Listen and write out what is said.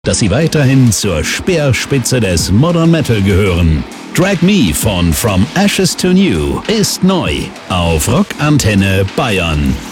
dass sie weiterhin zur Speerspitze des Modern Metal gehören. Drag Me von From Ashes to New ist neu auf Rockantenne Bayern.